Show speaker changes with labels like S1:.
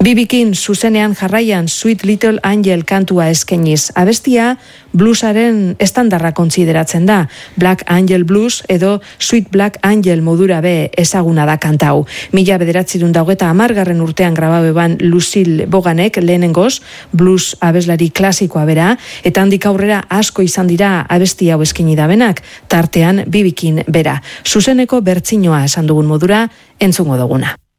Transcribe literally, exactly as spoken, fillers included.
S1: Bibikin zuzenean jarraian Sweet Little Angel kantua eskeniz. Abestia bluesaren estandarra kontsideratzen da. Black Angel Blues edo Sweet Black Angel modura be ezaguna da kantau. Mila bederatzirun daugeta amargarren urtean grababeban Lucille Boganek lehenengoz blues abeslari klasikoa bera, eta handik aurrera asko izan dira abesti hau eskeni dabenak, tartean Bibikin bera. Zuzeneko bertsinoa esan dugun modura entzungo duguna.